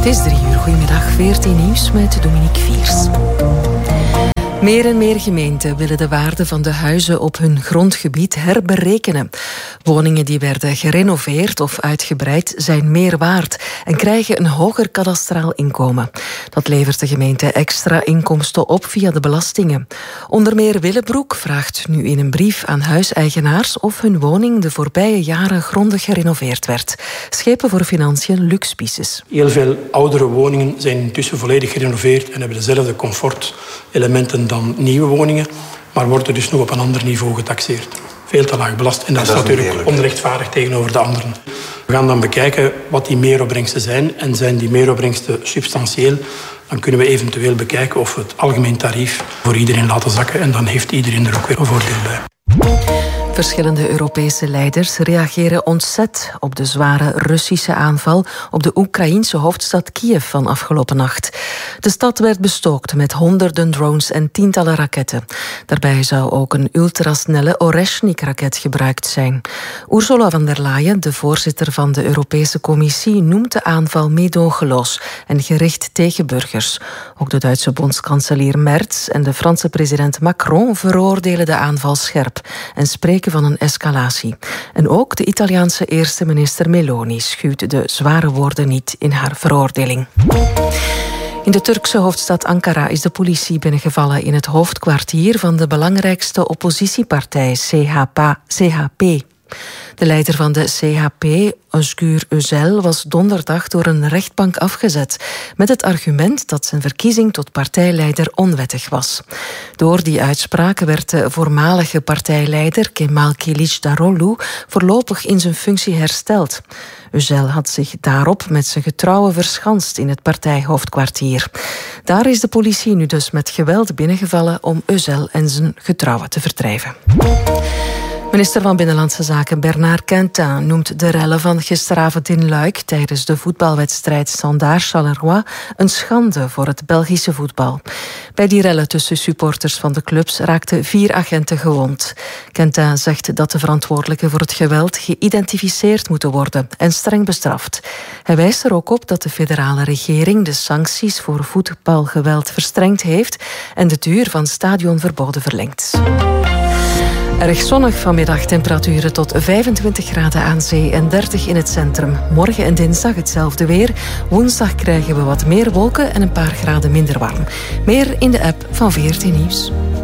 is 3 uur. Goedemiddag, 14 nieuws met Dominique Viers. Meer en meer gemeenten willen de waarde van de huizen op hun grondgebied herberekenen. Woningen die werden gerenoveerd of uitgebreid zijn meer waard en krijgen een hoger kadastraal inkomen. Dat levert de gemeente extra inkomsten op via de belastingen. Onder meer Willebroek vraagt nu in een brief aan huiseigenaars of hun woning de voorbije jaren grondig gerenoveerd werd. Schepen voor Financiën, Lux Pieces. Heel veel oudere woningen zijn intussen volledig gerenoveerd en hebben dezelfde comfortelementen dan nieuwe woningen, maar worden dus nog op een ander niveau getaxeerd. Veel te laag belast en dat is natuurlijk onrechtvaardig tegenover de anderen. We gaan dan bekijken wat die meeropbrengsten zijn en zijn die meeropbrengsten substantieel. Dan kunnen we eventueel bekijken of we het algemeen tarief voor iedereen laten zakken en dan heeft iedereen er ook weer een voordeel bij. Verschillende Europese leiders reageren ontzet op de zware Russische aanval op de Oekraïense hoofdstad Kiev van afgelopen nacht. De stad werd bestookt met honderden drones en tientallen raketten. Daarbij zou ook een ultrasnelle Oreshnik-raket gebruikt zijn. Ursula von der Leyen, de voorzitter van de Europese Commissie, noemt de aanval meedogenloos en gericht tegen burgers. Ook de Duitse bondskanselier Merz en de Franse president Macron veroordelen de aanval scherp en spreken van een escalatie. En ook de Italiaanse eerste minister Meloni schuwt de zware woorden niet in haar veroordeling. In de Turkse hoofdstad Ankara is de politie binnengevallen in het hoofdkwartier van de belangrijkste oppositiepartij CHP. De leider van de CHP, Özgür Özel, was donderdag door een rechtbank afgezet met het argument dat zijn verkiezing tot partijleider onwettig was. Door die uitspraak werd de voormalige partijleider Kemal Kılıçdaroğlu voorlopig in zijn functie hersteld. Özel had zich daarop met zijn getrouwen verschanst in het partijhoofdkwartier. Daar is de politie nu dus met geweld binnengevallen om Özel en zijn getrouwen te verdrijven. Minister van Binnenlandse Zaken Bernard Quentin noemt de rellen van gisteravond in Luik tijdens de voetbalwedstrijd Standaard-Charleroi een schande voor het Belgische voetbal. Bij die rellen tussen supporters van de clubs raakten 4 agenten gewond. Quentin zegt dat de verantwoordelijken voor het geweld geïdentificeerd moeten worden en streng bestraft. Hij wijst er ook op dat de federale regering de sancties voor voetbalgeweld verstrengd heeft en de duur van stadionverboden verlengd. Erg zonnig vanmiddag, temperaturen tot 25 graden aan zee en 30 in het centrum. Morgen en dinsdag hetzelfde weer. Woensdag krijgen we wat meer wolken en een paar graden minder warm. Meer in de app van VRT Nieuws.